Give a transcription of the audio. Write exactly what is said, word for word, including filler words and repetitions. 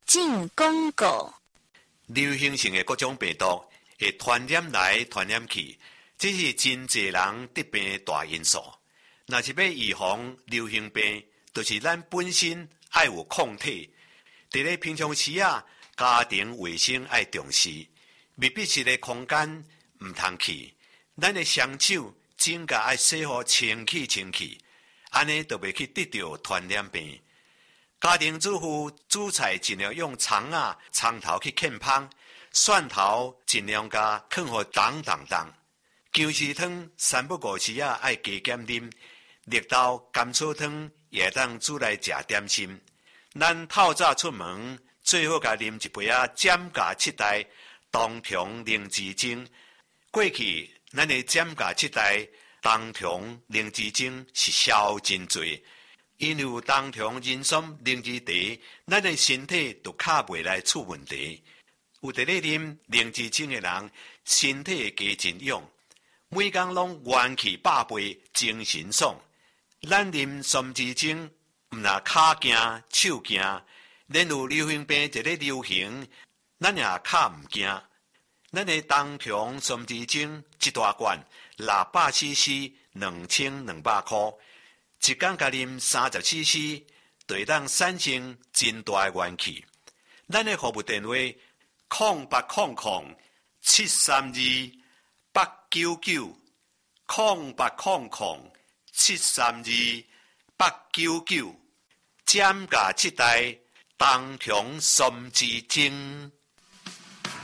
进广告。 流行性的各种病毒会传染来传染去，这是真侪人得病的大因素。若是要预防流行病，就是咱本身爱有抗体。伫咧平常时啊，家庭卫生爱重视，密闭式的空间唔通去。咱的双手、指甲爱洗好清气清气，安尼就袂去得到传染病。家庭主妇煮菜尽量用葱啊、葱头去啃芳，蒜头尽量加放互重重重。姜丝汤三不五时啊爱加减啉，绿豆甘草汤也当煮来食点心。咱透早出门最好甲啉一杯啊减价七代冬虫灵芝精。过去咱的减价七代冬虫灵芝精是销真侪。因为有冬虫人参灵芝茶，咱的身体就卡袂来出问题。有伫咧啉灵芝精的人，身体会加真勇，每工拢元气百倍，精神爽。咱啉参枝精，毋若骹惊、手惊，连有流行病一咧流行，咱也卡毋惊。咱的冬虫参枝精一大罐，六百 C C， 两千两百块。一天甲啉三十 C C， 就会当产生真大的元气。咱的服务电话：空八空空七三二八九九，空八空空七三二八九九，减价七代冬虫参枝精。